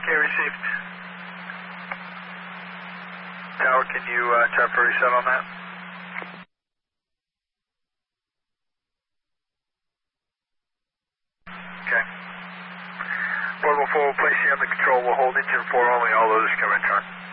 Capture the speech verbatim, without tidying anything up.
Okay, received. Tower, can you uh, try for reset on that? Okay. Portable four will place you on the control. We'll hold engine four only. All others come in, Tron.